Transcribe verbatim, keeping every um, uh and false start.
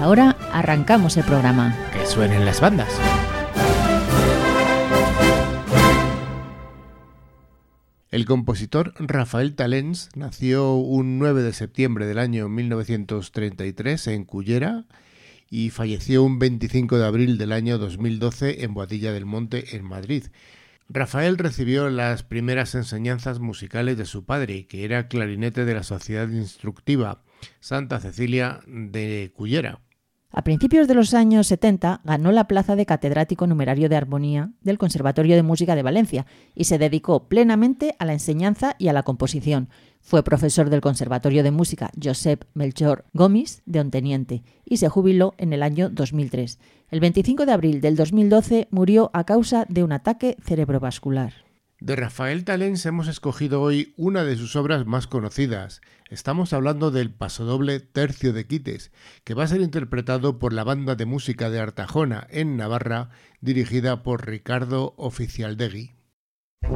ahora arrancamos el programa. Que suenen las bandas. El compositor Rafael Talens nació un nueve de septiembre del año mil novecientos treinta y tres en Cullera y falleció un veinticinco de abril del año dos mil doce en Boadilla del Monte, en Madrid. Rafael recibió las primeras enseñanzas musicales de su padre, que era clarinete de la Sociedad Instructiva Santa Cecilia de Cullera. A principios de los años setenta ganó la plaza de catedrático numerario de armonía del Conservatorio de Música de Valencia y se dedicó plenamente a la enseñanza y a la composición. Fue profesor del Conservatorio de Música Josep Melchor Gomis de Onteniente y se jubiló en el año dos mil tres. El veinticinco de abril del dos mil doce murió a causa de un ataque cerebrovascular. De Rafael Talens hemos escogido hoy una de sus obras más conocidas. Estamos hablando del pasodoble Tercio de Quites, que va a ser interpretado por la Banda de Música de Artajona, en Navarra, dirigida por Ricardo Oficialdegui.